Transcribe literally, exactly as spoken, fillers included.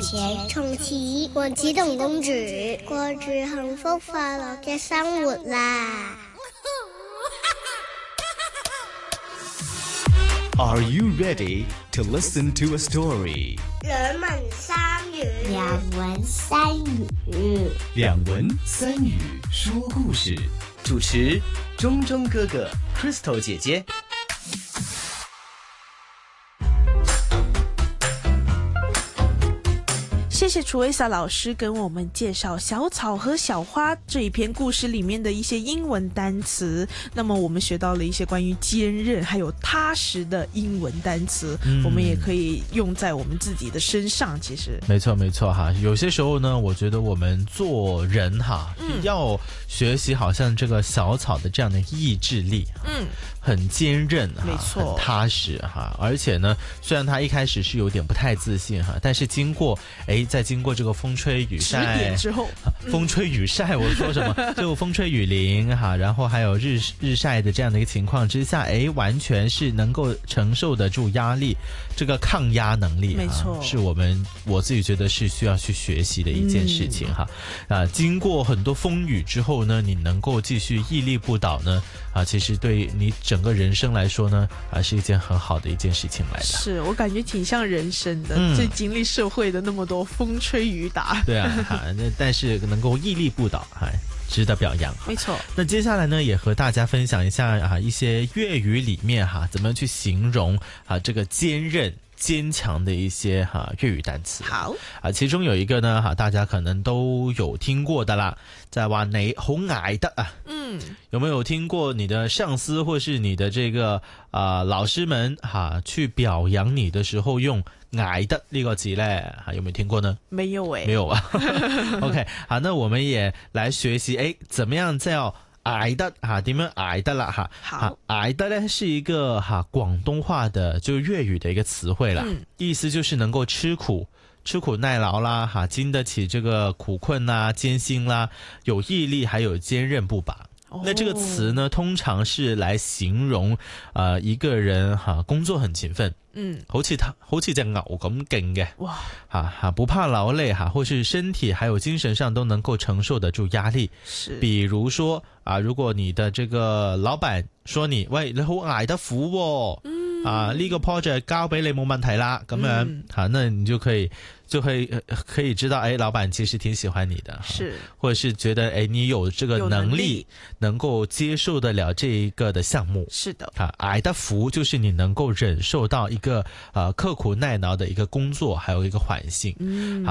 且從此王子同公主過住幸福快樂嘅生活啦。 Are you ready to listen to a story? 兩文三語， 兩文三語， 兩文三語說故事。主持中中哥哥 Crystal 姐姐。 谢谢楚维萨老师跟我们介绍小草和小花这一篇故事里面的一些英文单词。那么我们学到了一些关于坚韧还有踏实的英文单词、嗯、我们也可以用在我们自己的身上。其实没错没错哈，有些时候呢我觉得我们做人哈、嗯、要学习好像这个小草的这样的意志力，嗯，很坚韧哈，没错，很踏实哈。而且呢虽然他一开始是有点不太自信哈，但是经过诶在经过这个风吹雨晒指点之后、 嗯、风吹雨晒我说什么就风吹雨淋哈，然后还有日日晒的这样的一个情况之下，诶完全是能够承受得住压力，这个抗压能力没错，是我们我自己觉得是需要去学习的一件事情哈、嗯、啊，经过很多风雨之后呢，你能够继续屹立不倒呢啊，其实对你整个人生来说呢啊，是一件很好的一件事情来的。 是我感觉挺像人生的，嗯、最经历社会的那么多风吹雨打。 对啊，那但是能够屹立不倒，还值得表扬。 没错。 那接下来呢，也和大家分享一下啊，一些粤语里面哈、啊，怎么样去形容啊这个坚韧、坚强的一些哈、啊、粤语单词。 好啊，其中有一个呢哈、啊，大家可能都有听过的啦，在話你好捱得啊。嗯，有沒有聽過你的上司或是你的這個啊、呃、老師們哈、啊、去表揚你的時候用捱得呢個字呢？哈、啊、有沒有聽過呢？ 沒有誒、欸， 沒有啊。OK， 好，那我們也來學習誒，怎麼樣叫捱得哈？點樣捱得啦？哈，好，捱得呢是一個哈廣東話的就粵語的一個詞彙啦、嗯，意思就是能夠吃苦。吃苦耐勞啦，哈，經得起這個苦困啦、艱辛啦，有毅力，還有堅韌不拔。哦、那這個詞呢，通常是來形容，呃，一個人哈工作很勤奮，嗯，好似他好似隻牛咁勁嘅，哇，哈哈不怕勞累哈，或是身體還有精神上都能夠承受得住壓力。是，比如說啊，如果你的這個老闆說你，喂，你好捱得苦喎，嗯。啊，呢、這個 project 交俾你冇問題啦，咁樣、嗯、好，那你就可以就可以可以知道，哎，老闆其實挺喜歡你的，是，或者是覺得，哎，你有這個能力，能夠接受得了這一個的項目，是的，啊，捱得苦就是你能夠忍受到一個呃刻苦耐勞的一個工作，還有一個環境，嗯。